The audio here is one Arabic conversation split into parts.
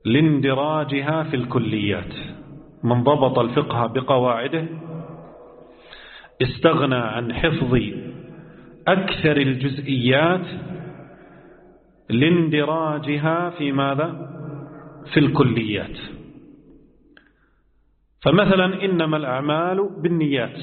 لاندراجها في الكليات. من ضبط الفقه بقواعده استغنى عن حفظ أكثر الجزئيات لاندراجها في ماذا؟ في الكليات. فمثلا إنما الأعمال بالنيات،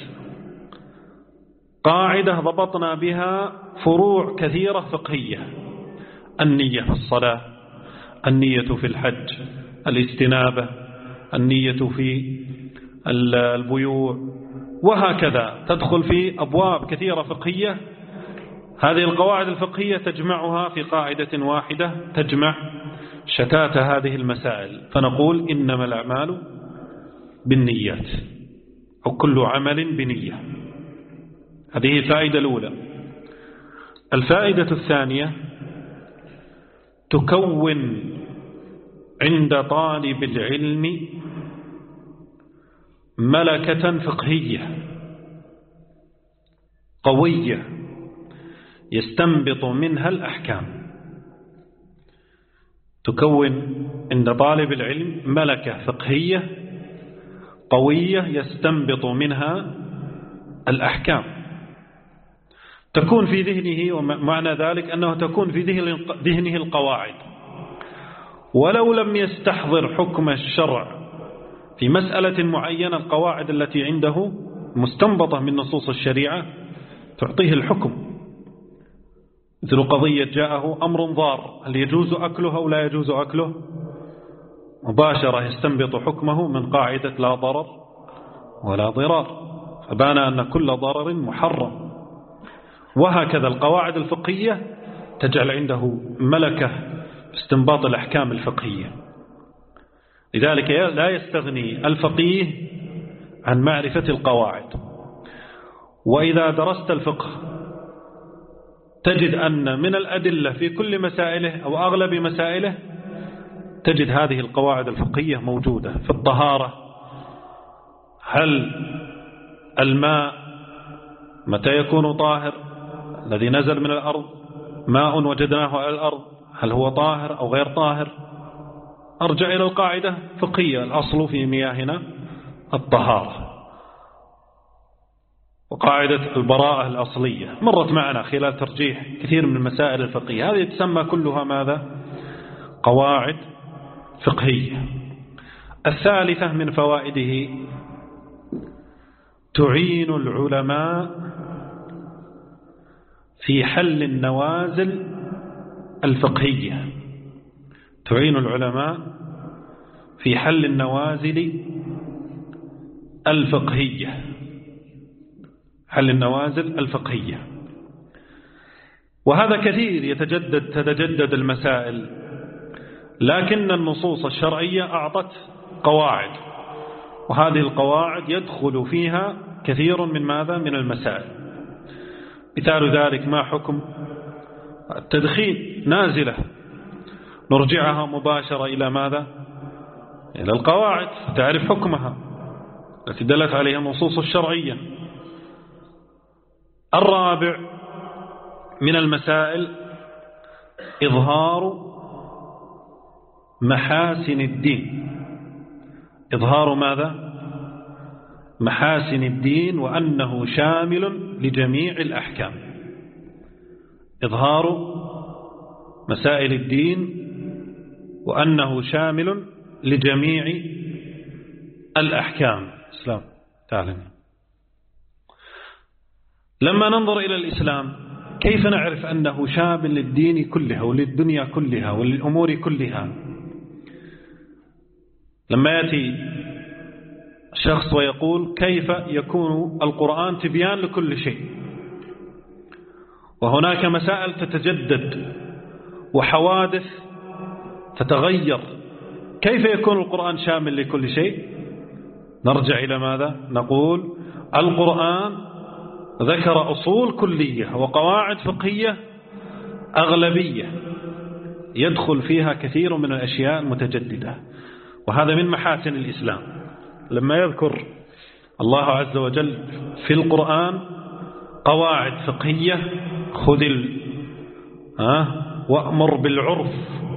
قاعدة ضبطنا بها فروع كثيرة فقهية: النية في الصلاة، النية في الحج، الاستنابة، النية في البيوع، وهكذا تدخل في أبواب كثيرة فقهية. هذه القواعد الفقهية تجمعها في قاعدة واحدة تجمع شتات هذه المسائل، فنقول إنما الأعمال بالنيات، أو كل عمل بنية. هذه الفائدة الأولى. الفائدة الثانية: تكون عند طالب العلم ملكة فقهية قوية يستنبط منها الأحكام. تكون عند طالب العلم ملكة فقهية قوية يستنبط منها الأحكام، تكون في ذهنه، ومعنى ذلك أنه تكون في ذهنه القواعد، ولو لم يستحضر حكم الشرع في مسألة معينة، القواعد التي عنده مستنبطة من نصوص الشريعة تعطيه الحكم. مثل قضية جاءه أمر ضار، هل يجوز أكله أو لا يجوز أكله؟ مباشرة يستنبط حكمه من قاعدة لا ضرر ولا ضرار، فبان أن كل ضرر محرم. وهكذا القواعد الفقهية تجعل عنده ملكة استنباط الأحكام الفقهية. لذلك لا يستغني الفقيه عن معرفة القواعد. وإذا درست الفقه تجد أن من الأدلة في كل مسائله أو أغلب مسائله تجد هذه القواعد الفقهية موجودة. في الطهارة: هل الماء متى يكون طاهر؟ الذي نزل من الأرض ماء وجدناه على الأرض، هل هو طاهر أو غير طاهر؟ أرجع إلى القاعدة فقهية: الأصل في مياهنا الطهارة. وقاعدة البراءة الأصلية مرت معنا خلال ترجيح كثير من المسائل الفقهية، هذه تسمى كلها ماذا؟ قواعد فقهية. الثالثة من فوائده: تعين العلماء في حل النوازل الفقهية. تعين العلماء في حل النوازل الفقهية. حل النوازل الفقهية، وهذا كثير تتجدد المسائل، لكن النصوص الشرعية أعطت قواعد، وهذه القواعد يدخل فيها كثير من ماذا؟ من المسائل. مثال ذلك: ما حكم التدخين؟ نازلة، نرجعها مباشرة إلى ماذا؟ إلى القواعد، تعرف حكمها التي دلت عليها النصوص الشرعية. الرابع من المسائل: إظهار محاسن الدين. إظهار ماذا؟ محاسن الدين، وأنه شامل لجميع الأحكام. إظهار مسائل الدين وأنه شامل لجميع الأحكام. إسلام تعلم. لما ننظر إلى الإسلام كيف نعرف أنه شامل للدين كلها وللدنيا كلها وللأمور كلها؟ لما يأتي شخص ويقول: كيف يكون القرآن تبيان لكل شيء، وهناك مسائل تتجدد وحوادث تتغير، كيف يكون القرآن شامل لكل شيء؟ نرجع إلى ماذا؟ نقول: القرآن ذكر أصول كلية وقواعد فقهية أغلبية يدخل فيها كثير من الأشياء المتجددة، وهذا من محاسن الإسلام. لما يذكر الله عز وجل في القرآن قواعد فقهية: خذ وأمر بالعرف